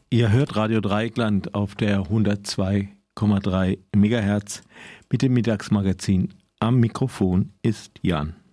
Ihr hört Radio Dreieckland auf der 102,3 MHz mit dem Mittagsmagazin. Am Mikrofon ist Jan.